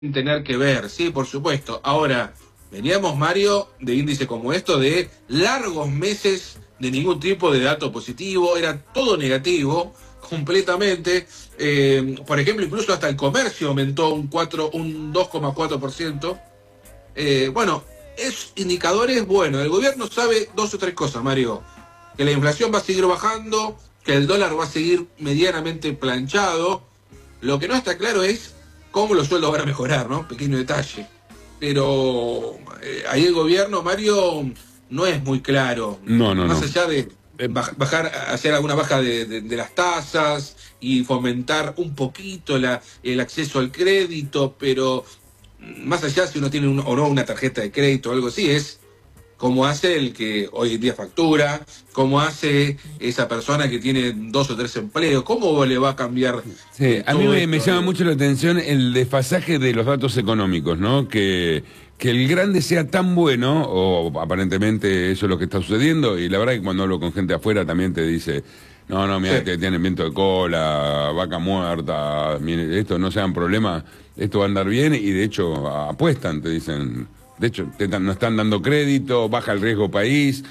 tener que ver, sí, por supuesto. Ahora, veníamos, Mario, de índice como esto, de largos meses de ningún tipo de dato positivo, era todo negativo, completamente. Por ejemplo, incluso hasta el comercio aumentó un 2,4%. Bueno, es indicadores, bueno, el gobierno sabe dos o tres cosas, Mario, que la inflación va a seguir bajando, que el dólar va a seguir medianamente planchado. Lo que no está claro es cómo los sueldos van a mejorar, ¿no? Pequeño detalle. Pero ahí el gobierno, Mario, no es muy claro. No, no, Más no. allá de bajar, hacer alguna baja de las tasas y fomentar un poquito el acceso al crédito, pero más allá si uno tiene o no una tarjeta de crédito o algo así, es como hace el que hoy en día factura, cómo hace esa persona que tiene 2 o 3 empleos, cómo le va a cambiar. Sí, a mí me esto, llama mucho la atención el desfasaje de los datos económicos, ¿no? Que el grande sea tan bueno, o aparentemente eso es lo que está sucediendo, y la verdad que cuando hablo con gente afuera también te dice, no, mira, sí. que tienen viento de cola, vaca muerta, mire, esto no sean problemas, esto va a andar bien, y de hecho apuestan, te dicen. De hecho, nos están dando crédito, baja el riesgo país,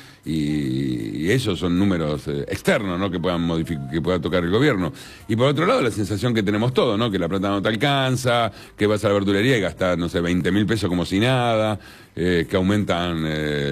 y esos son números externos, ¿no? Que puedan que pueda tocar el gobierno. Y por otro lado, la sensación que tenemos todos, ¿no? Que la plata no te alcanza, que vas a la verdulería y gastas, no sé, 20.000 pesos como si nada, que aumentan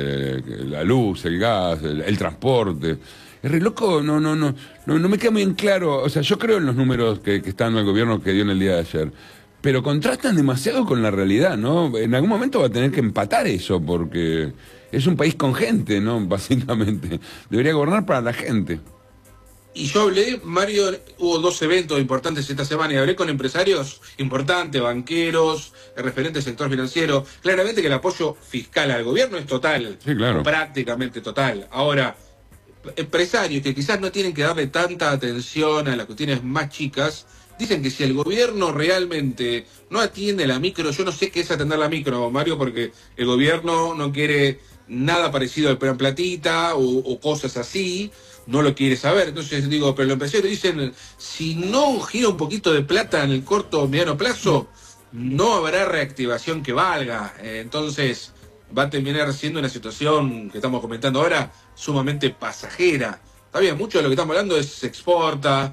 la luz, el gas, el transporte. Es re loco, no me queda muy en claro. O sea, yo creo en los números que están en el gobierno que dio en el día de ayer, pero contrastan demasiado con la realidad, ¿no? En algún momento va a tener que empatar eso, porque es un país con gente, ¿no? Básicamente. Debería gobernar para la gente. Y yo hablé, Mario, hubo 2 eventos importantes esta semana y hablé con empresarios importantes, banqueros, referentes del sector financiero. Claramente que el apoyo fiscal al gobierno es total, Sí, claro. o prácticamente total. Ahora, empresarios que quizás no tienen que darle tanta atención a las cuestiones más chicas, dicen que si el gobierno realmente no atiende la micro, yo no sé qué es atender la micro, Mario, porque el gobierno no quiere nada parecido al plan platita o cosas así, no lo quiere saber. Entonces digo, pero los empresarios dicen, si no gira un poquito de plata en el corto o mediano plazo, no habrá reactivación que valga. Entonces va a terminar siendo una situación que estamos comentando ahora sumamente pasajera. Está bien, mucho de lo que estamos hablando se exporta,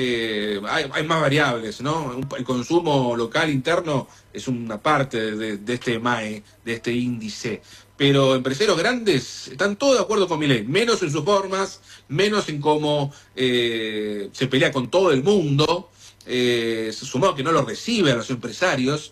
hay más variables, ¿no? El consumo local interno es una parte de este MAE, de este índice. Pero empresarios grandes están todos de acuerdo con Milei, menos en sus formas, menos en cómo se pelea con todo el mundo, sumado que no lo recibe a los empresarios.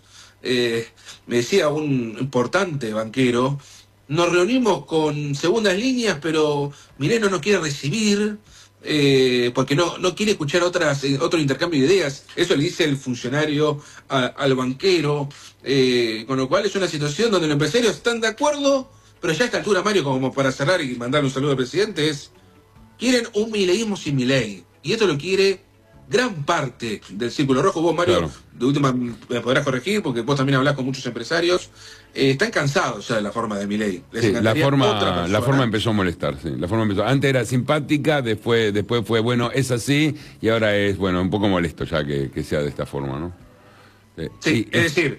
Me decía un importante banquero, nos reunimos con segundas líneas, pero Milei no nos quiere recibir porque no quiere escuchar otro intercambio de ideas. Eso le dice el funcionario al banquero, con lo cual es una situación donde los empresarios están de acuerdo, pero ya a esta altura, Mario, como para cerrar y mandarle un saludo al presidente, quieren un mileísmo sin Milei, y esto lo quiere gran parte del Círculo Rojo. Vos, Mario, Claro. de última me podrás corregir, porque vos también hablás con muchos empresarios, están cansados ya de la forma de Milei. Les Sí, encantaría otra la persona. forma empezó a molestar, sí. La forma empezó. Antes era simpática, después fue, bueno, es así, y ahora es, bueno, un poco molesto ya que sea de esta forma, ¿no? Sí, es decir,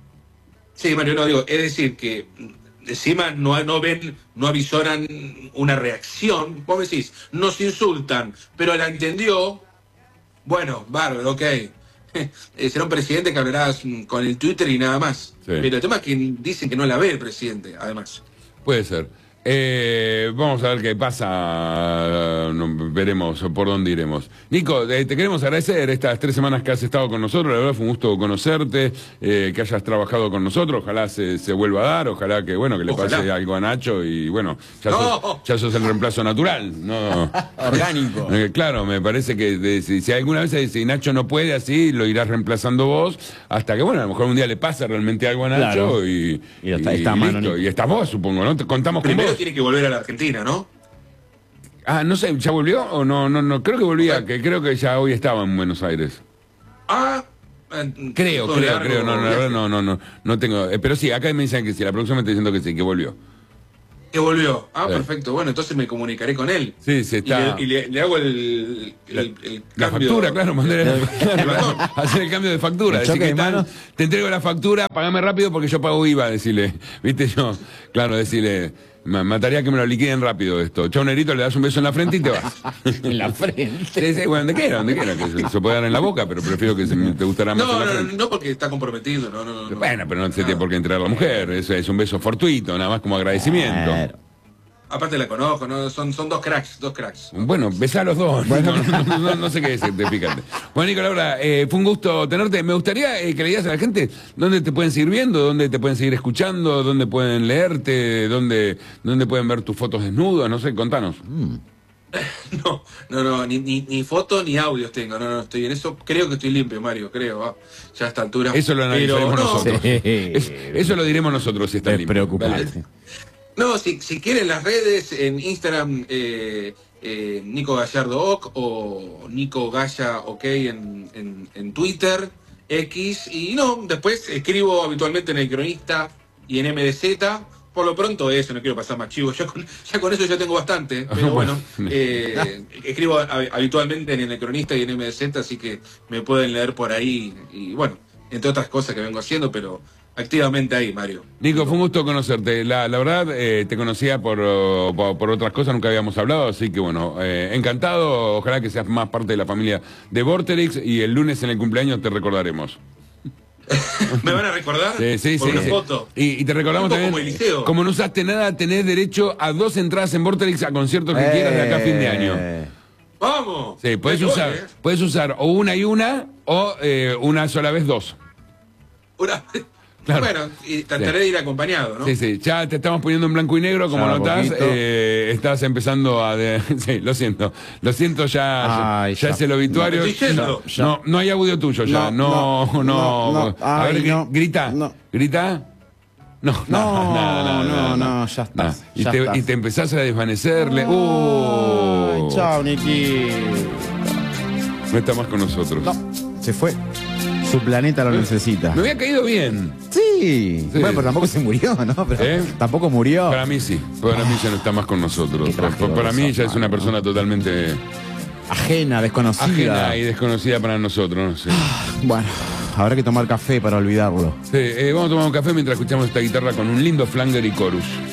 sí, Mario, no digo, es decir que encima no ven, no avisoran una reacción. Vos me decís, nos insultan, pero la entendió. Bueno, bárbaro, ok. Será un presidente que hablarás con el Twitter y nada más. Sí. Pero el tema es que dicen que no la ve el presidente, además. Puede ser. Vamos a ver qué pasa, veremos por dónde iremos. Nico, te queremos agradecer estas 3 semanas que has estado con nosotros, la verdad fue un gusto conocerte, que hayas trabajado con nosotros, ojalá se vuelva a dar, ojalá que bueno que le Ojalá. pase algo a Nacho y bueno, No. ya sos el reemplazo natural, no Orgánico. Claro, me parece que si alguna vez si Nacho no puede así, lo irás reemplazando vos, hasta que bueno, a lo mejor un día le pasa realmente algo a Nacho. Claro. y está a mano, listo, Nico. y estás vos, supongo, ¿no? Contamos con Primero vos. tiene que volver a la Argentina, ¿no? Ah, no sé, ¿ya volvió o no? Creo que volvía, que creo que ya hoy estaba en Buenos Aires. Ah, Creo, fue un no, largo la verdad viaje. no tengo, pero sí, acá me dicen que sí, la producción me está diciendo que sí, que volvió. Que volvió. Ah, Sí. perfecto. Bueno, entonces me comunicaré con él. Sí, se está. Y le hago el La cambio. factura, claro, hacer el cambio de factura. El Decir choque que de manos. te entrego la factura, pagame rápido porque yo pago IVA, decirle. Viste, yo, claro, decirle, mataría que me lo liquiden rápido esto. Chau, negrito, le das un beso en la frente y te vas. En la frente. Sí, sí, bueno, donde quiera, que se puede dar en la boca, pero prefiero que te gustará más en la frente. No, porque está comprometido. No. Bueno, pero no se tiene por qué entregar a la mujer, es un beso fortuito, nada más como agradecimiento. Claro. Aparte la conozco, ¿no? Son dos cracks. Bueno, besá a los dos. Bueno. No sé qué decirte, fíjate. Bueno, Nico, Laura, fue un gusto tenerte. Me gustaría que le digas a la gente dónde te pueden seguir viendo, dónde te pueden seguir escuchando, dónde pueden leerte, dónde pueden ver tus fotos desnudas, no sé, contanos. No, ni foto ni audios tengo. No, estoy en eso. Creo que estoy limpio, Mario, creo. Ya a esta altura. Eso lo analizaremos Pero, nosotros. Sí. Eso lo diremos nosotros si está limpio. Despreocupate. No, si quieren las redes, en Instagram, Nico Gallardo OK o Nico Galla OK en Twitter, X. Y después escribo habitualmente en El Cronista y en MDZ. Por lo pronto eso, no quiero pasar más chivos. Ya con eso ya tengo bastante. Pero bueno, escribo habitualmente en El Cronista y en MDZ, así que me pueden leer por ahí. Y bueno, entre otras cosas que vengo haciendo, pero activamente ahí, Mario. Nico, fue un gusto conocerte. La verdad, te conocía por otras cosas, nunca habíamos hablado, así que bueno, encantado. Ojalá que seas más parte de la familia de Vorterix y el lunes en el cumpleaños te recordaremos. ¿Me van a recordar? Sí. Por una foto. Y te recordamos Un poco también, como Eliseo. como no usaste nada, tenés derecho a 2 entradas en Vorterix a conciertos que quieras de acá a fin de año. ¡Vamos! Sí, puedes Me usar, voy, puedes usar o una y una o una sola vez 2. Claro. Bueno, y trataré de ir acompañado, ¿no? Sí, ya te estamos poniendo en blanco y negro, como Ya, notás, poquito. estás empezando a... sí, lo siento, ya Ay, es ya. el obituario. Estoy yendo. No hay audio tuyo ya, No. A ver, Ay, no. grita, No. grita. No, ya está. Nah. Y Ya te, está. y te empezás a desvanecerle. Ay, chao, Niki. No está más con nosotros. No, se fue. Su planeta lo necesita. Me había caído bien. Sí. Bueno, pero tampoco se murió, ¿no? Pero tampoco murió. Para mí sí. Para mí ya no está más con nosotros. Qué trágico Para mí ya eso, es una mano. persona totalmente Ajena, desconocida. ajena y desconocida para nosotros. No sé. Bueno, habrá que tomar café para olvidarlo. Sí, vamos a tomar un café mientras escuchamos esta guitarra con un lindo flanger y chorus.